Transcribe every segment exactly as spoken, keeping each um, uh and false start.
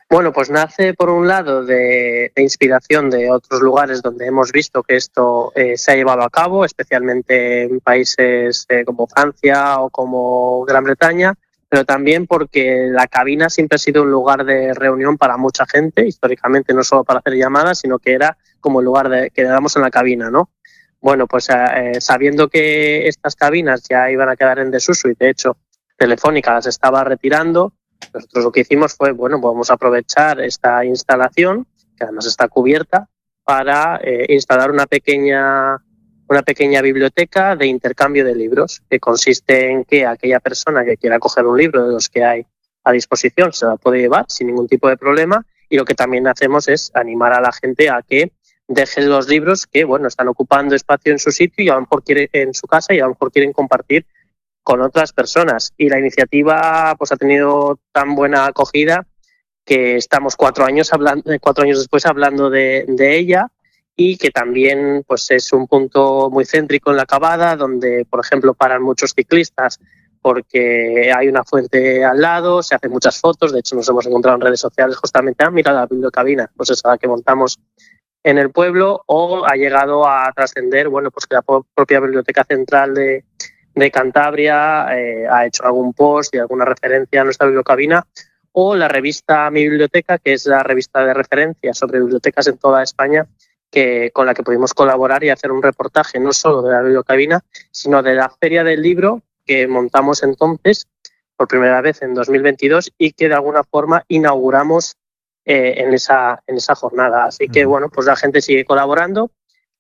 Bueno, pues nace por un lado de, de inspiración de otros lugares donde hemos visto que esto eh, se ha llevado a cabo, especialmente en países eh, como Francia o como Gran Bretaña, pero también porque la cabina siempre ha sido un lugar de reunión para mucha gente, históricamente no solo para hacer llamadas, sino que era como el lugar de, que le damos en la cabina, ¿no? Bueno, pues eh, sabiendo que estas cabinas ya iban a quedar en desuso y de hecho Telefónica las estaba retirando, nosotros lo que hicimos fue, bueno, vamos a aprovechar esta instalación, que además está cubierta, para eh, instalar una pequeña, una pequeña biblioteca de intercambio de libros, que consiste en que aquella persona que quiera coger un libro de los que hay a disposición se la puede llevar sin ningún tipo de problema, y lo que también hacemos es animar a la gente a que deje los libros que, bueno, están ocupando espacio en su sitio y a lo mejor quiere, en su casa, y a lo mejor quieren compartir con otras personas. Y la iniciativa pues ha tenido tan buena acogida que estamos cuatro años hablando, cuatro años después hablando de, de ella, y que también pues es un punto muy céntrico en la Cavada, donde por ejemplo paran muchos ciclistas porque hay una fuente al lado, se hacen muchas fotos. De hecho nos hemos encontrado en redes sociales justamente, ah, mira la bibliocabina, pues esa que montamos en el pueblo. O ha llegado a trascender, bueno, pues que la propia Biblioteca Central de de Cantabria eh, ha hecho algún post y alguna referencia a nuestra bibliocabina, o la revista Mi Biblioteca, que es la revista de referencia sobre bibliotecas en toda España, que, con la que pudimos colaborar y hacer un reportaje no solo de la bibliocabina, sino de la Feria del Libro que montamos entonces por primera vez en dos mil veintidós y que de alguna forma inauguramos eh, en, esa, en esa jornada. Así que, bueno, pues la gente sigue colaborando,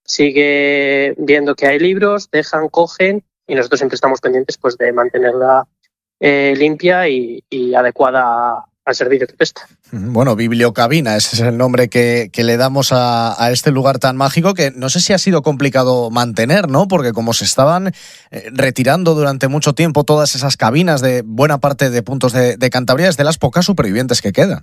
sigue viendo que hay libros, dejan, cogen, y nosotros siempre estamos pendientes pues de mantenerla eh, limpia y, y adecuada al servicio que presta. Bueno, bibliocabina, ese es el nombre que, que le damos a, a este lugar tan mágico, que no sé si ha sido complicado mantener, ¿no? Porque como se estaban eh, retirando durante mucho tiempo todas esas cabinas de buena parte de puntos de, de Cantabria, es de las pocas supervivientes que quedan.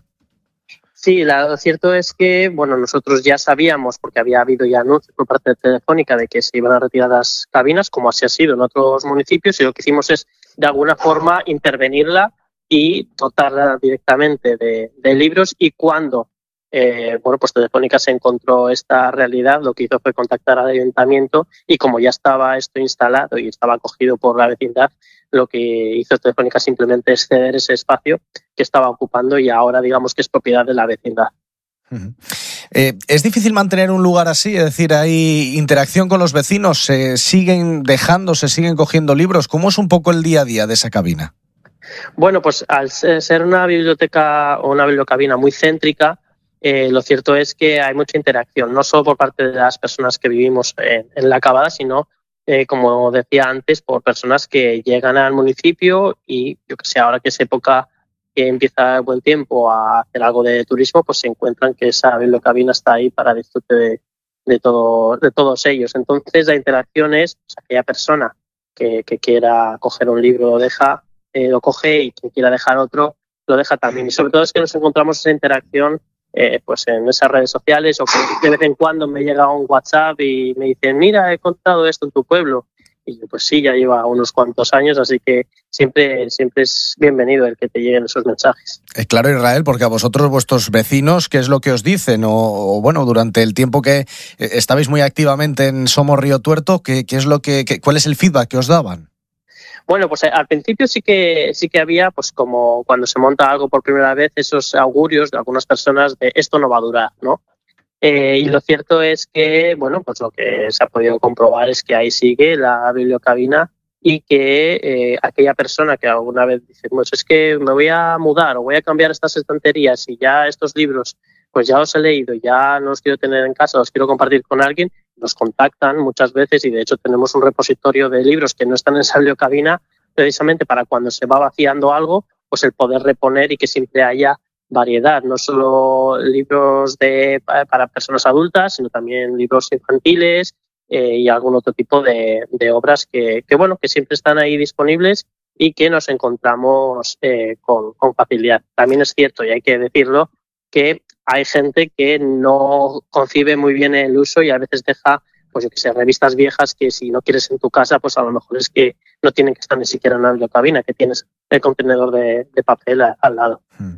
Sí, lo cierto es que, bueno, nosotros ya sabíamos, porque había habido ya anuncios por parte de Telefónica de que se iban a retirar las cabinas, como así ha sido en otros municipios, y lo que hicimos es, de alguna forma, intervenirla y dotarla directamente de, de libros. Y cuando, eh, bueno, pues Telefónica se encontró esta realidad, lo que hizo fue contactar al ayuntamiento, y como ya estaba esto instalado y estaba acogido por la vecindad, lo que hizo Telefónica simplemente es ceder ese espacio que estaba ocupando, y ahora digamos que es propiedad de la vecindad. Uh-huh. Eh, ¿Es difícil mantener un lugar así? Es decir, ¿hay interacción con los vecinos? ¿Se siguen dejando, se siguen cogiendo libros? ¿Cómo es un poco el día a día de esa cabina? Bueno, pues al ser una biblioteca o una bibliocabina muy céntrica, eh, lo cierto es que hay mucha interacción, no solo por parte de las personas que vivimos en, en la Cavada, sino Eh, como decía antes, por personas que llegan al municipio y, yo que sé, ahora que es época que empieza el buen tiempo a hacer algo de turismo, pues se encuentran que esa bibliocabina está ahí para disfrute de, de, todo, de todos ellos. Entonces la interacción es, pues, aquella persona que, que quiera coger un libro lo deja, eh, lo coge, y quien quiera dejar otro lo deja también. Y sobre todo es que nos encontramos esa interacción Eh, pues en esas redes sociales, o que de vez en cuando me llega un WhatsApp y me dicen, mira, he contado esto en tu pueblo. Y yo, pues sí, ya lleva unos cuantos años, así que siempre, siempre es bienvenido el que te lleguen esos mensajes. Eh, claro, Israel, porque a vosotros, vuestros vecinos, ¿qué es lo que os dicen? O, o bueno, durante el tiempo que eh, estabais muy activamente en Somos Río Tuerto, ¿qué, qué es lo que, qué, ¿cuál es el feedback que os daban? Bueno, pues al principio sí que sí que había, pues como cuando se monta algo por primera vez, esos augurios de algunas personas de esto no va a durar, ¿no? Eh, y lo cierto es que, bueno, pues lo que se ha podido comprobar es que ahí sigue la bibliocabina, y que eh, aquella persona que alguna vez dice, pues es que me voy a mudar o voy a cambiar estas estanterías y ya estos libros pues ya los he leído, ya no los quiero tener en casa, los quiero compartir con alguien, nos contactan muchas veces, y de hecho tenemos un repositorio de libros que no están en esa bibliocabina precisamente para cuando se va vaciando algo, pues el poder reponer y que siempre haya variedad, no solo libros de, para personas adultas, sino también libros infantiles eh, y algún otro tipo de, de obras que, que, bueno, que siempre están ahí disponibles y que nos encontramos eh, con, con facilidad. También es cierto, y hay que decirlo, que hay gente que no concibe muy bien el uso y a veces deja, pues yo que sé, revistas viejas que si no quieres en tu casa, pues a lo mejor es que no tienen que estar ni siquiera en una bibliocabina, que tienes el contenedor de, de papel a, al lado.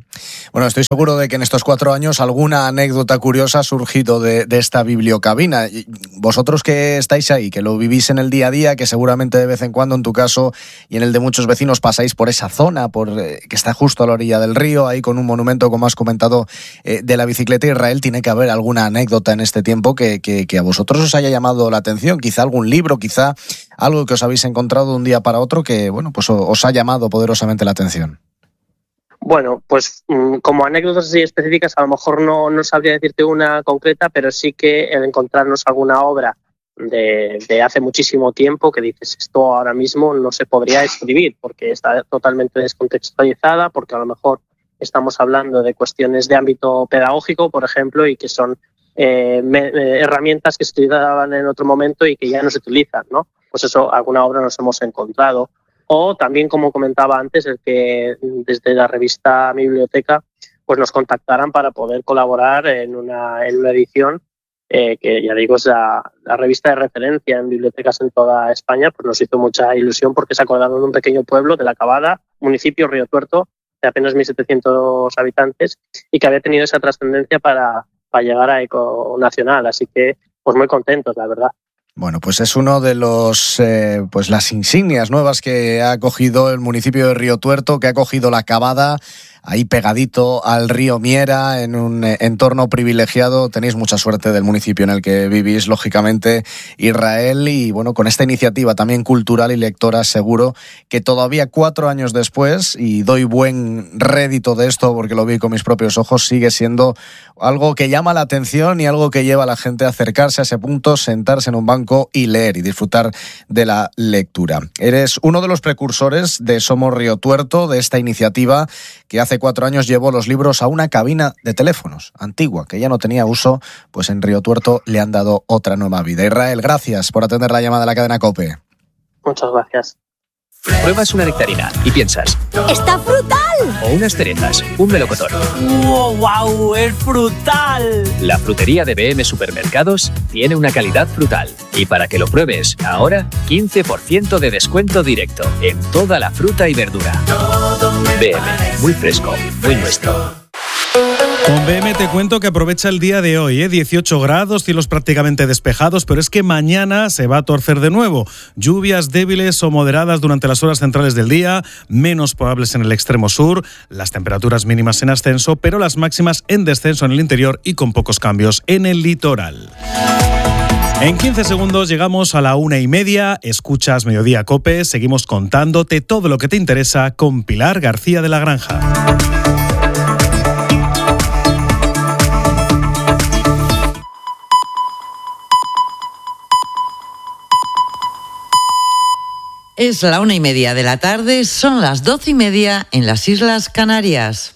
Bueno, estoy seguro de que en estos cuatro años alguna anécdota curiosa ha surgido de, de esta bibliocabina. Vosotros que estáis ahí, que lo vivís en el día a día, que seguramente de vez en cuando en tu caso y en el de muchos vecinos pasáis por esa zona, por eh, que está justo a la orilla del río, ahí con un monumento, como has comentado, eh, de la bicicleta Israel, tiene que haber alguna anécdota en este tiempo que, que, que a vosotros os haya llamado la atención, quizá algún libro, quizá algo que os habéis encontrado de un día para otro que, bueno, pues os ha llamado poderosamente la atención. Bueno, pues como anécdotas así específicas a lo mejor no, no sabría decirte una concreta, pero sí que el encontrarnos alguna obra de, de hace muchísimo tiempo que dices esto ahora mismo no se podría escribir porque está totalmente descontextualizada, porque a lo mejor estamos hablando de cuestiones de ámbito pedagógico, por ejemplo, y que son eh, me, eh, herramientas que se utilizaban en otro momento y que ya no se utilizan, ¿no? Pues eso, alguna obra nos hemos encontrado. O también, como comentaba antes, el que desde la revista Mi Biblioteca pues nos contactaran para poder colaborar en una, en una edición eh, que, ya digo, es la, la revista de referencia en bibliotecas en toda España. Pues nos hizo mucha ilusión porque se acordaron de un pequeño pueblo de La Cabada, municipio Río Tuerto, de apenas mil setecientos habitantes, y que había tenido esa trascendencia para, para llegar a Eco Nacional. Así que, pues muy contentos, la verdad. Bueno, pues es uno de los eh, pues las insignias nuevas que ha acogido el municipio de Río Tuerto, que ha acogido La Cabada, ahí pegadito al río Miera, en un entorno privilegiado. Tenéis mucha suerte del municipio en el que vivís, lógicamente, Israel, y bueno, con esta iniciativa también cultural y lectora, seguro que todavía cuatro años después, y doy buen rédito de esto porque lo vi con mis propios ojos, sigue siendo algo que llama la atención y algo que lleva a la gente a acercarse a ese punto, sentarse en un banco y leer y disfrutar de la lectura. Eres uno de los precursores de Somos Río Tuerto, de esta iniciativa que hace cuatro años llevó los libros a una cabina de teléfonos antigua, que ya no tenía uso, pues en Río Tuerto le han dado otra nueva vida. Israel, gracias por atender la llamada de la cadena COPE. Muchas gracias. Pruebas una nectarina y piensas ¡está frutal! O unas cerezas, un melocotón. ¡Wow, wow! ¡Es frutal! La frutería de B M Supermercados tiene una calidad frutal. Y para que lo pruebes, ahora quince por ciento de descuento directo en toda la fruta y verdura. B M, muy fresco, muy nuestro. Con B M te cuento que aprovecha el día de hoy, ¿eh? dieciocho grados, cielos prácticamente despejados, pero es que mañana se va a torcer de nuevo. Lluvias débiles o moderadas durante las horas centrales del día, menos probables en el extremo sur, las temperaturas mínimas en ascenso, pero las máximas en descenso en el interior y con pocos cambios en el litoral. En quince segundos llegamos a la una y media, escuchas Mediodía COPE, seguimos contándote todo lo que te interesa con Pilar García de la Granja. Es la una y media de la tarde, son las doce y media en las Islas Canarias.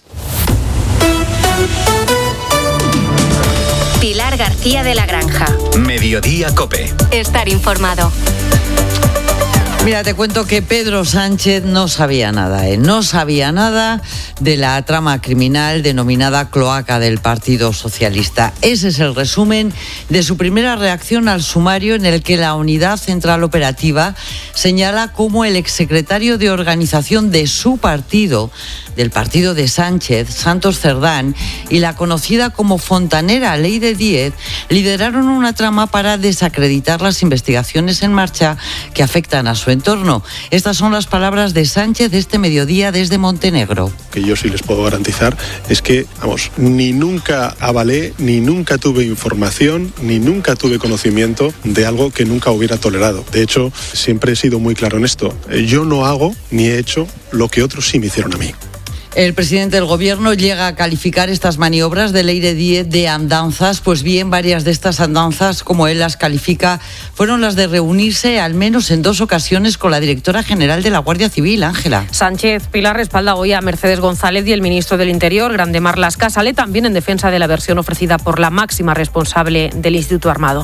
Pilar García de la Granja. Mediodía COPE. Estar informado. Mira, te cuento que Pedro Sánchez no sabía nada, ¿eh? No sabía nada de la trama criminal denominada cloaca del Partido Socialista. Ese es el resumen de su primera reacción al sumario en el que la Unidad Central Operativa señala cómo el exsecretario de organización de su partido, del partido de Sánchez, Santos Cerdán, y la conocida como fontanera Leire Díez, lideraron una trama para desacreditar las investigaciones en marcha que afectan a su entorno. Estas son las palabras de Sánchez este mediodía desde Montenegro. Que yo sí les puedo garantizar es que, vamos, ni nunca avalé, ni nunca tuve información, ni nunca tuve conocimiento de algo que nunca hubiera tolerado. De hecho, siempre he sido muy claro en esto. Yo no hago ni he hecho lo que otros sí me hicieron a mí. El presidente del Gobierno llega a calificar estas maniobras de Leire Díez de andanzas. Pues bien, varias de estas andanzas, como él las califica, fueron las de reunirse al menos en dos ocasiones con la directora general de la Guardia Civil, Ángela. Sánchez Pilar respalda hoy a Mercedes González y el ministro del Interior, Grande Marlaska, sale también en defensa de la versión ofrecida por la máxima responsable del Instituto Armado.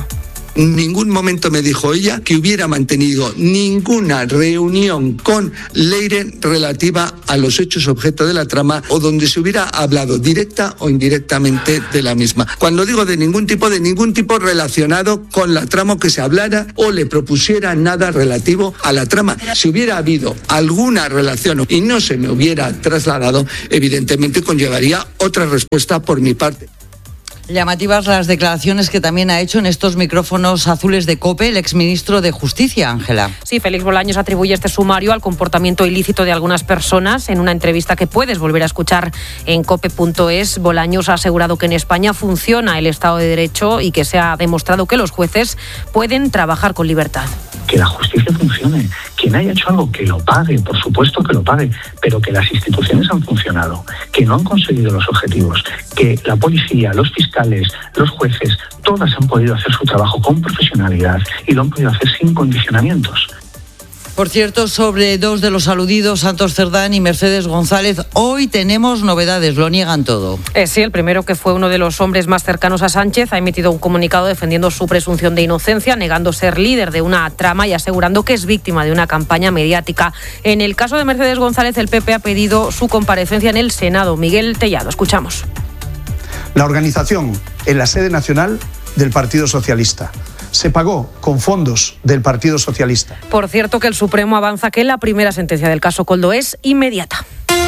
ningún momento me dijo ella que hubiera mantenido ninguna reunión con Leire relativa a los hechos objeto de la trama o donde se hubiera hablado directa o indirectamente de la misma. Cuando digo de ningún tipo, de ningún tipo relacionado con la trama, que se hablara o le propusiera nada relativo a la trama. Si hubiera habido alguna relación y no se me hubiera trasladado, evidentemente conllevaría otra respuesta por mi parte. Llamativas las declaraciones que también ha hecho en estos micrófonos azules de COPE el exministro de Justicia, Ángela. Sí, Félix Bolaños atribuye este sumario al comportamiento ilícito de algunas personas. En una entrevista que puedes volver a escuchar en cope punto es, Bolaños ha asegurado que en España funciona el Estado de Derecho y que se ha demostrado que los jueces pueden trabajar con libertad. Que la justicia funcione. Quien haya hecho algo que lo pague, por supuesto que lo pague, pero que las instituciones han funcionado, que no han conseguido los objetivos, que la policía, los fiscales, los jueces, todas han podido hacer su trabajo con profesionalidad y lo han podido hacer sin condicionamientos. Por cierto, sobre dos de los aludidos, Santos Cerdán y Mercedes González, hoy tenemos novedades, lo niegan todo. Eh, sí, el primero, que fue uno de los hombres más cercanos a Sánchez, ha emitido un comunicado defendiendo su presunción de inocencia, negando ser líder de una trama y asegurando que es víctima de una campaña mediática. En el caso de Mercedes González, el P P ha pedido su comparecencia en el Senado. Miguel Tellado, escuchamos. La organización en la sede nacional del Partido Socialista se pagó con fondos del Partido Socialista. Por cierto, que el Supremo avanza que la primera sentencia del caso Koldo es inmediata.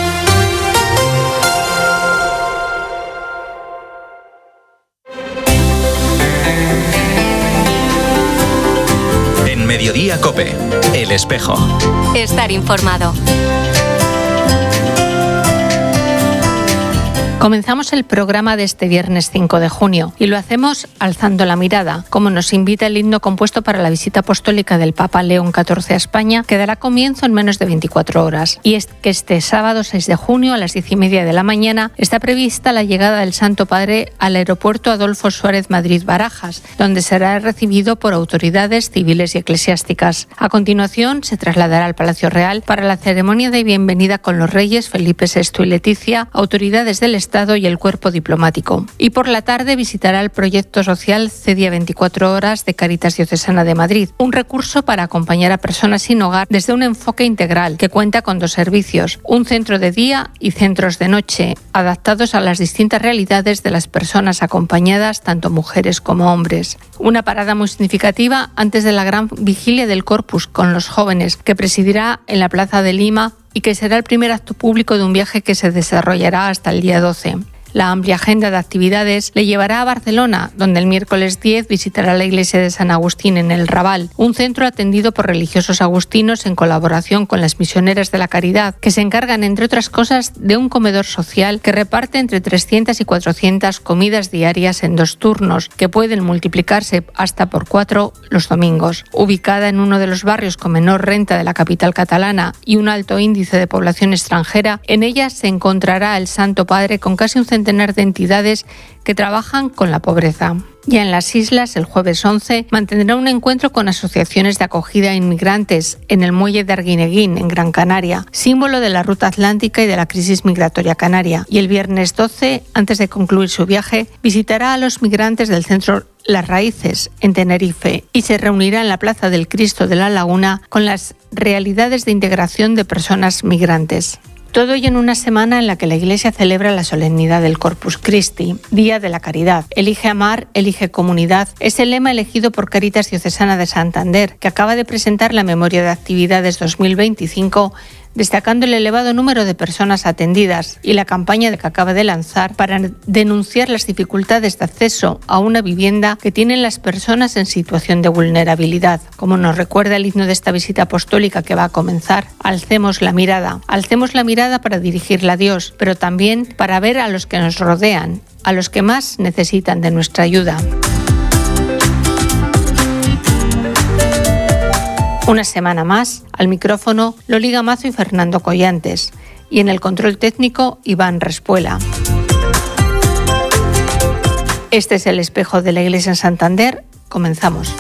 En Mediodía COPE, El Espejo. Estar informado. Comenzamos el programa de este viernes cinco de junio y lo hacemos alzando la mirada, como nos invita el himno compuesto para la visita apostólica del Papa León catorce a España, que dará comienzo en menos de veinticuatro horas. Y es que este sábado seis de junio a las diez y media de la mañana está prevista la llegada del Santo Padre al aeropuerto Adolfo Suárez Madrid-Barajas, donde será recibido por autoridades civiles y eclesiásticas. A continuación se trasladará al Palacio Real para la ceremonia de bienvenida con los reyes Felipe sexto y Leticia, autoridades del Estado y el cuerpo diplomático. Y por la tarde visitará el proyecto social C D I A veinticuatro horas de Cáritas Diocesana de Madrid, un recurso para acompañar a personas sin hogar desde un enfoque integral que cuenta con dos servicios, un centro de día y centros de noche, adaptados a las distintas realidades de las personas acompañadas, tanto mujeres como hombres. Una parada muy significativa antes de la gran vigilia del Corpus con los jóvenes, que presidirá en la Plaza de Lima y que será el primer acto público de un viaje que se desarrollará hasta el día doce. La amplia agenda de actividades le llevará a Barcelona, donde el miércoles diez visitará la iglesia de San Agustín en el Raval, un centro atendido por religiosos agustinos en colaboración con las misioneras de la caridad, que se encargan, entre otras cosas, de un comedor social que reparte entre trescientas y cuatrocientas comidas diarias en dos turnos, que pueden multiplicarse hasta por cuatro los domingos. Ubicada en uno de los barrios con menor renta de la capital catalana y un alto índice de población extranjera, en ella se encontrará el Santo Padre con casi un centenar de entidades que trabajan con la pobreza. Ya en las islas, el jueves once, mantendrá un encuentro con asociaciones de acogida a inmigrantes en el muelle de Arguineguín, en Gran Canaria, símbolo de la ruta atlántica y de la crisis migratoria canaria. Y el viernes doce, antes de concluir su viaje, visitará a los migrantes del centro Las Raíces, en Tenerife, y se reunirá en la Plaza del Cristo de la Laguna con las realidades de integración de personas migrantes. Todo ello en una semana en la que la Iglesia celebra la solemnidad del Corpus Christi, Día de la Caridad. Elige amar, elige comunidad. Es el lema elegido por Cáritas Diocesana de Santander, que acaba de presentar la Memoria de Actividades dos mil veinticinco, destacando el elevado número de personas atendidas y la campaña que acaba de lanzar para denunciar las dificultades de acceso a una vivienda que tienen las personas en situación de vulnerabilidad. Como nos recuerda el himno de esta visita apostólica que va a comenzar, alcemos la mirada. Alcemos la mirada para dirigirla a Dios, pero también para ver a los que nos rodean, a los que más necesitan de nuestra ayuda. Una semana más, al micrófono Loli Gamazo y Fernando Collantes, y en el control técnico Iván Respuela. Este es el espejo de la Iglesia en Santander. Comenzamos.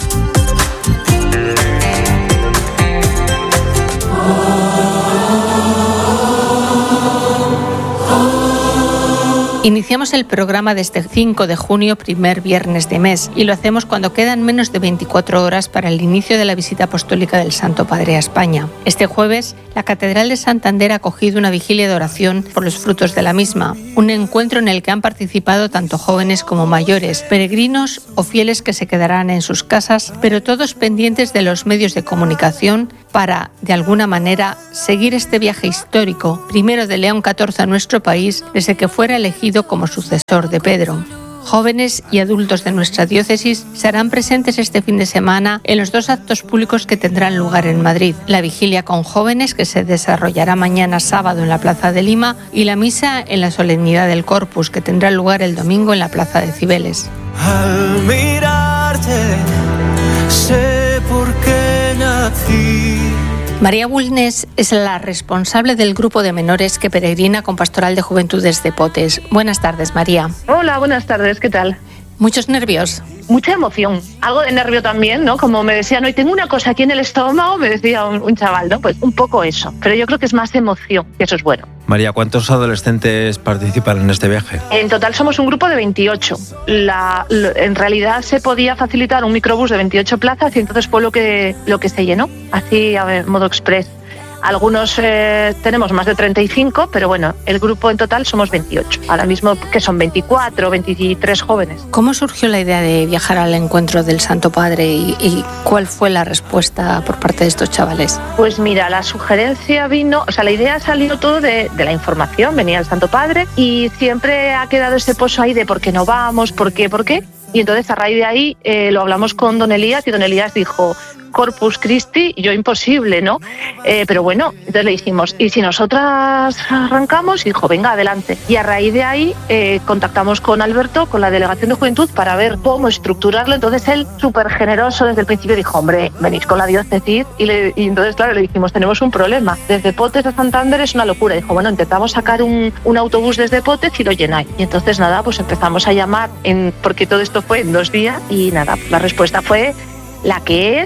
Iniciamos el programa desde cinco de junio, primer viernes de mes, y lo hacemos cuando quedan menos de veinticuatro horas para el inicio de la visita apostólica del Santo Padre a España. Este jueves, la Catedral de Santander ha acogido una vigilia de oración por los frutos de la misma, un encuentro en el que han participado tanto jóvenes como mayores, peregrinos o fieles que se quedarán en sus casas, pero todos pendientes de los medios de comunicación para, de alguna manera, seguir este viaje histórico, primero de León catorce a nuestro país, desde que fuera elegido como sucesor de Pedro. Jóvenes y adultos de nuestra diócesis se harán presentes este fin de semana en los dos actos públicos que tendrán lugar en Madrid: la vigilia con jóvenes, que se desarrollará mañana sábado en la Plaza de Lima, y la misa en la solemnidad del Corpus, que tendrá lugar el domingo en la Plaza de Cibeles. Al mirarte, sé por qué nací. María Bulnes es la responsable del grupo de menores que peregrina con Pastoral de Juventudes de Potes. Buenas tardes, María. Hola, buenas tardes, ¿qué tal? ¿Muchos nervios? Mucha emoción, algo de nervio también, ¿no? Como me decían, hoy tengo una cosa aquí en el estómago, me decía un, un chaval, ¿no? Pues un poco eso, pero yo creo que es más emoción, y eso es bueno. María, ¿cuántos adolescentes participan en este viaje? En total somos un grupo de veintiocho. La, lo, en realidad se podía facilitar un microbús de veintiocho plazas y entonces fue lo que, lo que se llenó, así a ver, modo express. Algunos eh, tenemos más de treinta y cinco, pero bueno, el grupo en total somos veintiocho. Ahora mismo que son veinticuatro, veintitrés jóvenes. ¿Cómo surgió la idea de viajar al encuentro del Santo Padre y, y cuál fue la respuesta por parte de estos chavales? Pues mira, la sugerencia vino, o sea, la idea salió todo de, de la información, venía el Santo Padre y siempre ha quedado ese pozo ahí de por qué no vamos, por qué, por qué. Y entonces a raíz de ahí eh, lo hablamos con don Elías y don Elías dijo: Corpus Christi, y yo imposible, ¿no? Eh, pero bueno, entonces le dijimos, ¿y si nosotras arrancamos? Y dijo, venga, adelante. Y a raíz de ahí eh, contactamos con Alberto, con la Delegación de Juventud, para ver cómo estructurarlo. Entonces él, súper generoso desde el principio, dijo, hombre, venís con la diócesis. Y, le, y entonces, claro, le dijimos, tenemos un problema. Desde Potes a Santander es una locura. Y dijo, bueno, intentamos sacar un, un autobús desde Potes y lo llenáis. Y entonces, nada, pues empezamos a llamar, en, porque todo esto fue en dos días. Y nada, la respuesta fue la que es.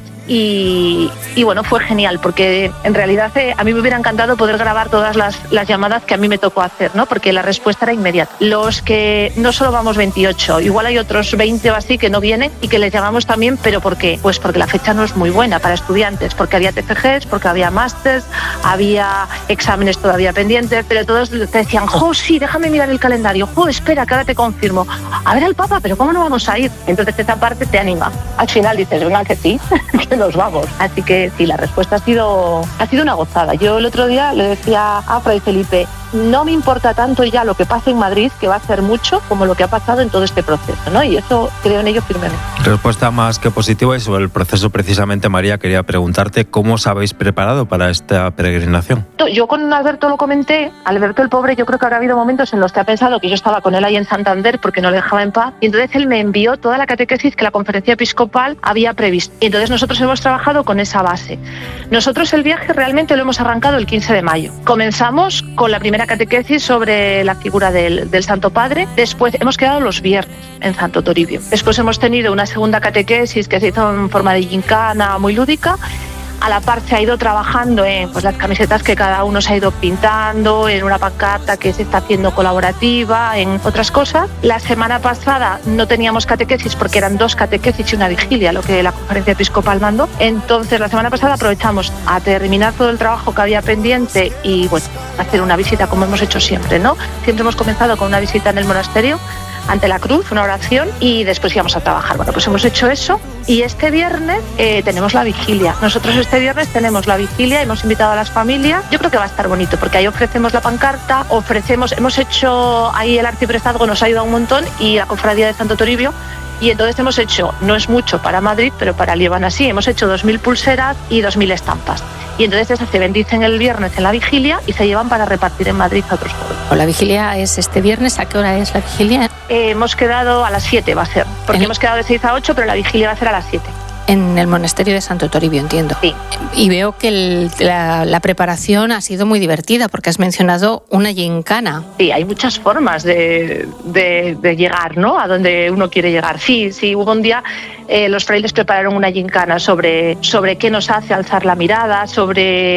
Y, y bueno, fue genial porque en realidad eh, a mí me hubiera encantado poder grabar todas las, las llamadas que a mí me tocó hacer, ¿no? Porque la respuesta era inmediata. Los que no solo vamos veintiocho, igual hay otros veinte o así que no vienen y que les llamamos también, ¿pero por qué? Pues porque la fecha no es muy buena para estudiantes, porque había T F Gs, porque había másters, había exámenes todavía pendientes, pero todos te decían, jo, sí, déjame mirar el calendario, jo, espera, que ahora te confirmo. A ver al Papa, pero ¿cómo no vamos a ir? Entonces esa parte te anima. Al final dices, venga, que sí, que nos vamos. Así que sí, la respuesta ha sido, ha sido una gozada. Yo el otro día le decía a Fray Felipe, no me importa tanto ya lo que pase en Madrid, que va a ser mucho, como lo que ha pasado en todo este proceso, ¿no? Y eso creo en ello firmemente. Respuesta más que positiva. Y sobre el proceso precisamente, María, quería preguntarte cómo os habéis preparado para esta peregrinación. Yo con Alberto lo comenté. Alberto el pobre, yo creo que habrá habido momentos en los que ha pensado que yo estaba con él ahí en Santander porque no le dejaba en paz, y entonces él me envió toda la catequesis que la conferencia episcopal había previsto. Y entonces nosotros hemos trabajado con esa base. Nosotros el viaje realmente lo hemos arrancado el quince de mayo. Comenzamos con la primera catequesis sobre la figura del, del Santo Padre. Después hemos quedado los viernes en Santo Toribio. Después hemos tenido una segunda catequesis que se hizo en forma de gincana muy lúdica. A la par se ha ido trabajando en pues, las camisetas que cada uno se ha ido pintando, en una pancarta que se está haciendo colaborativa, en otras cosas. La semana pasada no teníamos catequesis porque eran dos catequesis y una vigilia, lo que la conferencia episcopal mandó. Entonces la semana pasada aprovechamos a terminar todo el trabajo que había pendiente y bueno, hacer una visita como hemos hecho siempre, ¿no? Siempre hemos comenzado con una visita en el monasterio, ante la cruz, una oración, y después íbamos a trabajar. Bueno, pues hemos hecho eso y este viernes eh, tenemos la vigilia. Nosotros este viernes tenemos la vigilia, hemos invitado a las familias. Yo creo que va a estar bonito porque ahí ofrecemos la pancarta, ofrecemos, hemos hecho, ahí el arciprestazgo nos ha ayudado un montón y la cofradía de Santo Toribio. Y entonces hemos hecho, no es mucho para Madrid, pero para Líbana sí, hemos hecho dos mil pulseras y dos mil estampas. Y entonces esas se bendicen el viernes en la vigilia y se llevan para repartir en Madrid a otros pueblos. La vigilia es este viernes. ¿A qué hora es la vigilia? Eh, hemos quedado a las siete, va a ser, porque ¿En? hemos quedado de seis a ocho, pero la vigilia va a ser a las siete. En el monasterio de Santo Toribio, entiendo. Sí. Y veo que el, la, la preparación ha sido muy divertida porque has mencionado una gincana. Sí, hay muchas formas de, de, de llegar, ¿no? A donde uno quiere llegar. Sí, sí, hubo un día, eh, los frailes prepararon una gincana sobre, sobre qué nos hace alzar la mirada, sobre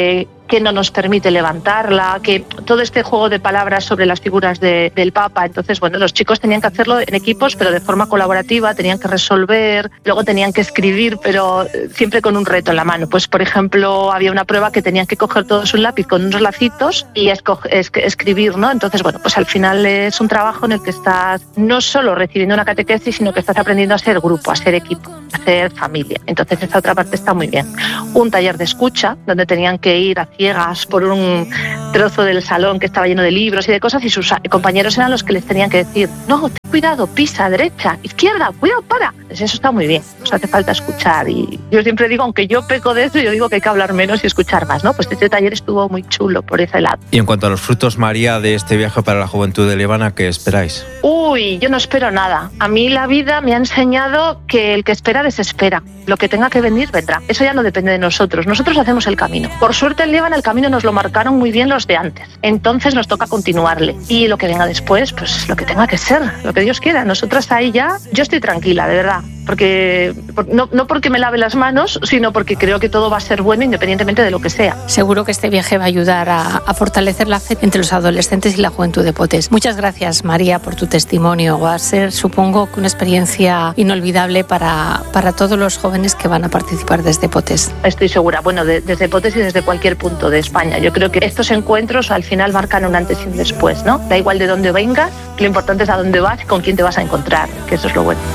que no nos permite levantarla, que todo este juego de palabras sobre las figuras de, del Papa. Entonces, bueno, los chicos tenían que hacerlo en equipos, pero de forma colaborativa, tenían que resolver, luego tenían que escribir, pero siempre con un reto en la mano. Pues, por ejemplo, había una prueba que tenían que coger todos un lápiz con unos lacitos y esco- es- escribir, ¿no? Entonces, bueno, pues al final es un trabajo en el que estás no solo recibiendo una catequesis, sino que estás aprendiendo a ser grupo, a ser equipo, a ser familia. Entonces, esta otra parte está muy bien. Un taller de escucha, donde tenían que ir a ciegas por un trozo del salón que estaba lleno de libros y de cosas, y sus compañeros eran los que les tenían que decir, no, ten cuidado, pisa, derecha, izquierda, cuidado, para. Pues eso está muy bien, nos hace falta escuchar. Y yo siempre digo, aunque yo peco de eso, yo digo que hay que hablar menos y escuchar más, ¿no? Pues este taller estuvo muy chulo por ese lado. Y en cuanto a los frutos, María, de este viaje para la juventud de Líbana, ¿qué esperáis? Uy, yo no espero nada. A mí la vida me ha enseñado que el que espera desespera. Lo que tenga que venir, vendrá. Eso ya no depende de nosotros. Nosotros hacemos el camino. Por suerte en Líbana el camino nos lo marcaron muy bien los de antes. Entonces nos toca continuarle. Y lo que venga después, pues lo que tenga que ser, lo que Dios quiera. Nosotras ahí ya, yo estoy tranquila, de verdad. Porque no, no porque me lave las manos, sino porque creo que todo va a ser bueno independientemente de lo que sea. Seguro que este viaje va a ayudar a, a fortalecer la fe entre los adolescentes y la juventud de Potes. Muchas gracias, María, por tu testimonio. Va a ser, supongo, que una experiencia inolvidable para, para todos los jóvenes que van a participar desde Potes. Estoy segura, bueno, de, desde Potes y desde cualquier punto de España. Yo creo que estos encuentros al final marcan un antes y un después, ¿no? Da igual de dónde vengas, lo importante es a dónde vas y con quién te vas a encontrar, que eso es lo bueno.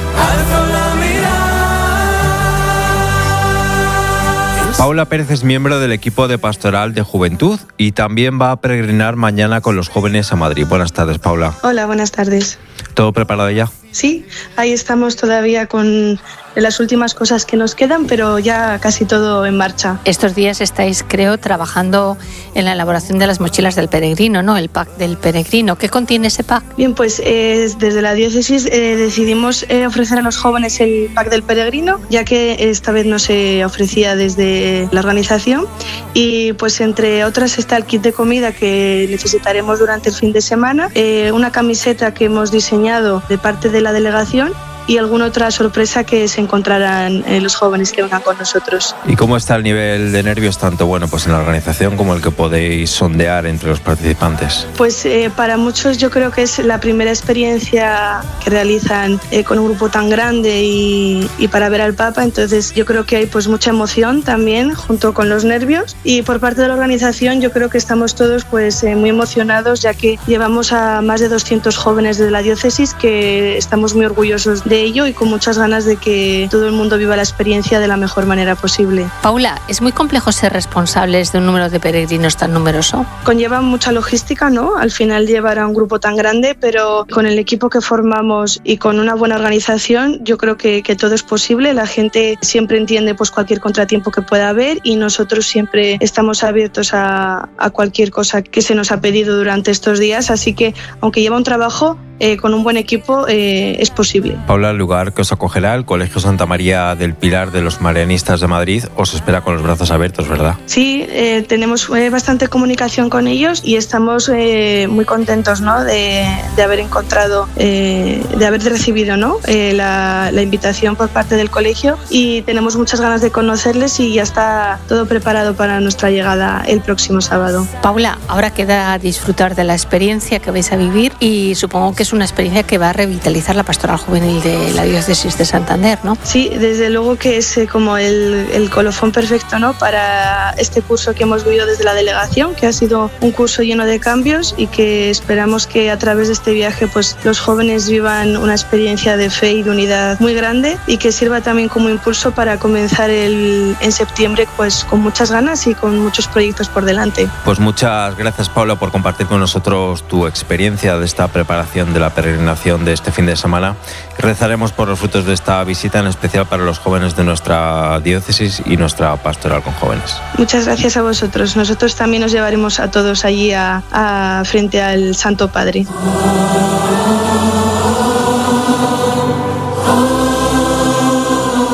Paula Pérez es miembro del equipo de Pastoral de Juventud y también va a peregrinar mañana con los jóvenes a Madrid. Buenas tardes, Paula. Hola, buenas tardes. ¿Todo preparado ya? Sí, ahí estamos todavía con las últimas cosas que nos quedan, pero ya casi todo en marcha. Estos días estáis, creo, trabajando en la elaboración de las mochilas del peregrino, ¿no? El pack del peregrino. ¿Qué contiene ese pack? Bien, pues eh, desde la diócesis eh, decidimos eh, ofrecer a los jóvenes el pack del peregrino, ya que esta vez no se ofrecía desde la organización. Y pues entre otras está el kit de comida que necesitaremos durante el fin de semana, eh, una camiseta que hemos diseñado de parte de la delegación y alguna otra sorpresa que se encontrarán eh, los jóvenes que vengan con nosotros. ¿Y cómo está el nivel de nervios tanto bueno pues en la organización como el que podéis sondear entre los participantes? Pues eh, para muchos yo creo que es la primera experiencia que realizan eh, con un grupo tan grande y, y para ver al Papa, entonces yo creo que hay pues mucha emoción también junto con los nervios, y por parte de la organización yo creo que estamos todos pues eh, muy emocionados, ya que llevamos a más de doscientos jóvenes de la diócesis que estamos muy orgullosos de ello y con muchas ganas de que todo el mundo viva la experiencia de la mejor manera posible. Paula, ¿es muy complejo ser responsables de un número de peregrinos tan numeroso? Conlleva mucha logística, ¿no? Al final llevar a un grupo tan grande, pero con el equipo que formamos y con una buena organización yo creo que, que todo es posible. La gente siempre entiende pues cualquier contratiempo que pueda haber y nosotros siempre estamos abiertos a, a cualquier cosa que se nos ha pedido durante estos días, así que aunque lleva un trabajo, eh, con un buen equipo eh, es posible. Paula, el lugar que os acogerá, el Colegio Santa María del Pilar de los Marianistas de Madrid, os espera con los brazos abiertos, ¿verdad? Sí, eh, tenemos eh, bastante comunicación con ellos y estamos eh, muy contentos, ¿no? de, de haber encontrado, eh, de haber recibido, ¿no? eh, la, la invitación por parte del colegio, y tenemos muchas ganas de conocerles y ya está todo preparado para nuestra llegada el próximo sábado. Paula, ahora queda disfrutar de la experiencia que vais a vivir y supongo que es una experiencia que va a revitalizar la pastoral juvenil de la diócesis de Santander, ¿no? Sí, desde luego que es eh, como el, el colofón perfecto, ¿no? Para este curso que hemos vivido desde la delegación, que ha sido un curso lleno de cambios y que esperamos que a través de este viaje pues los jóvenes vivan una experiencia de fe y de unidad muy grande y que sirva también como impulso para comenzar el, en septiembre pues con muchas ganas y con muchos proyectos por delante. Pues muchas gracias, Paula, por compartir con nosotros tu experiencia de esta preparación de la peregrinación de este fin de semana. Rezaremos por los frutos de esta visita, en especial para los jóvenes de nuestra diócesis y nuestra pastoral con jóvenes. Muchas gracias a vosotros. Nosotros también os llevaremos a todos allí a, a frente al Santo Padre. También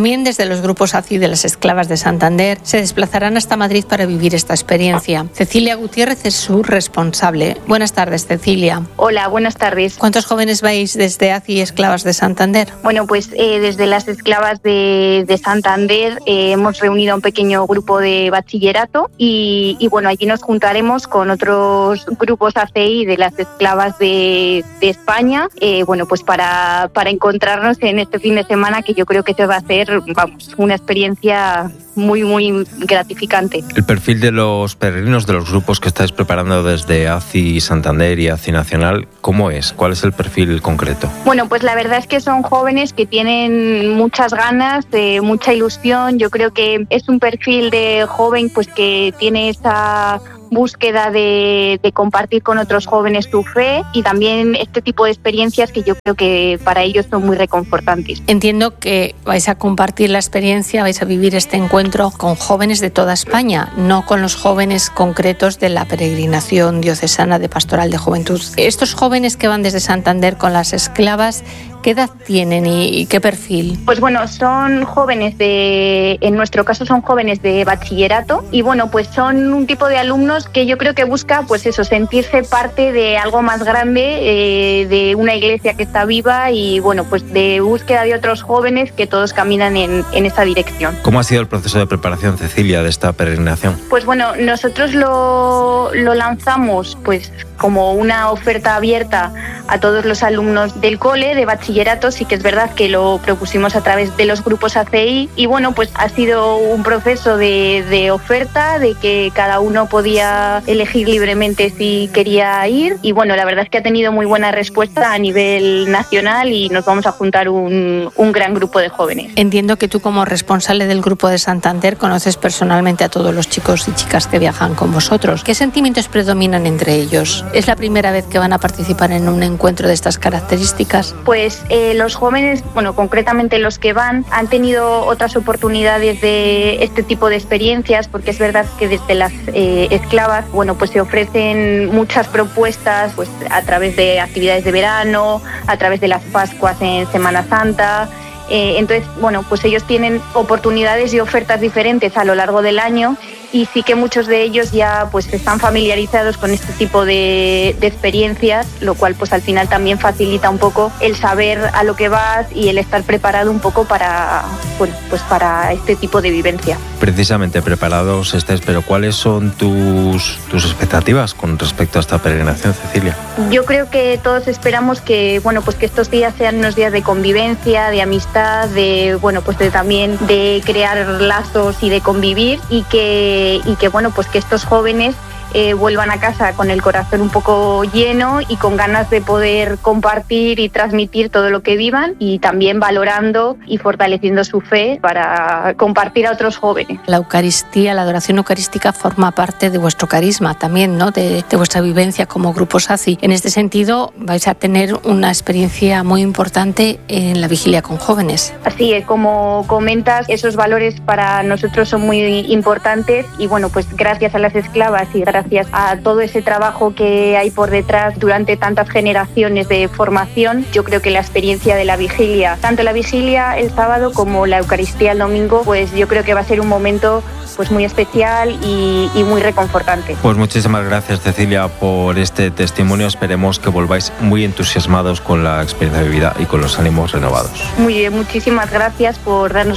También desde los grupos A C I de las esclavas de Santander se desplazarán hasta Madrid para vivir esta experiencia. Cecilia Gutiérrez es su responsable. Buenas tardes, Cecilia. Hola, buenas tardes. ¿Cuántos jóvenes vais desde A C I Esclavas de Santander? Bueno, pues eh, desde las esclavas de, de Santander eh, hemos reunido a un pequeño grupo de bachillerato y, y bueno, allí nos juntaremos con otros grupos A C I de las esclavas de, de España, eh, bueno, pues para, para encontrarnos en este fin de semana, que yo creo que se va a hacer, vamos, una experiencia muy, muy gratificante. El perfil de los peregrinos de los grupos que estáis preparando desde A C I Santander y A C I Nacional, ¿cómo es? ¿Cuál es el perfil concreto? Bueno, pues la verdad es que son jóvenes que tienen muchas ganas, de mucha ilusión. Yo creo que es un perfil de joven pues que tiene esa búsqueda de, de compartir con otros jóvenes tu fe y también este tipo de experiencias que yo creo que para ellos son muy reconfortantes. Entiendo que vais a compartir la experiencia, vais a vivir este encuentro con jóvenes de toda España, no con los jóvenes concretos de la peregrinación diocesana de Pastoral de Juventud. Estos jóvenes que van desde Santander con las esclavas, ¿qué edad tienen y, y qué perfil? Pues bueno, son jóvenes de, en nuestro caso son jóvenes de bachillerato y bueno, pues son un tipo de alumnos que yo creo que busca pues eso, sentirse parte de algo más grande, eh, de una iglesia que está viva y bueno, pues de búsqueda de otros jóvenes que todos caminan en, en esa dirección. ¿Cómo ha sido el proceso de preparación, Cecilia, de esta peregrinación? Pues bueno, nosotros lo, lo lanzamos pues como una oferta abierta a todos los alumnos del cole, de bachillerato. Sí que es verdad que lo propusimos a través de los grupos A C I y bueno, pues ha sido un proceso de, de oferta, de que cada uno podía elegir libremente si quería ir y bueno, la verdad es que ha tenido muy buena respuesta a nivel nacional y nos vamos a juntar un, un gran grupo de jóvenes. Entiendo que tú, como responsable del grupo de Santander, conoces personalmente a todos los chicos y chicas que viajan con vosotros. ¿Qué sentimientos predominan entre ellos? ¿Es la primera vez que van a participar en un encuentro de estas características? Pues eh, los jóvenes, bueno, concretamente los que van, han tenido otras oportunidades de este tipo de experiencias, porque es verdad que desde las eh, esclavas, bueno, pues se ofrecen muchas propuestas pues a través de actividades de verano, a través de las Pascuas en Semana Santa. Eh, entonces, bueno, pues ellos tienen oportunidades y ofertas diferentes a lo largo del año y sí que muchos de ellos ya pues están familiarizados con este tipo de, de experiencias, lo cual pues al final también facilita un poco el saber a lo que vas y el estar preparado un poco para, bueno, pues para este tipo de vivencia. Precisamente preparados estáis, pero ¿cuáles son tus, tus expectativas con respecto a esta peregrinación, Cecilia? Yo creo que todos esperamos que, bueno, pues que estos días sean unos días de convivencia, de amistad, de, bueno, pues de también de crear lazos y de convivir y que y que bueno, pues que estos jóvenes eh, vuelvan a casa con el corazón un poco lleno y con ganas de poder compartir y transmitir todo lo que vivan y también valorando y fortaleciendo su fe para compartir a otros jóvenes. La Eucaristía, la adoración eucarística forma parte de vuestro carisma también, ¿no? De, de vuestra vivencia como grupos A C I. En este sentido, vais a tener una experiencia muy importante en la vigilia con jóvenes. Así es, como comentas, esos valores para nosotros son muy importantes y bueno, pues gracias a las esclavas y gracias a todo ese trabajo que hay por detrás durante tantas generaciones de formación, yo creo que la experiencia de la vigilia, tanto la vigilia el sábado como la Eucaristía el domingo, pues yo creo que va a ser un momento pues muy especial y, y muy reconfortante. Pues muchísimas gracias, Cecilia, por este testimonio. Esperemos que volváis muy entusiasmados con la experiencia vivida y con los ánimos renovados. Muy bien, muchísimas gracias por darnos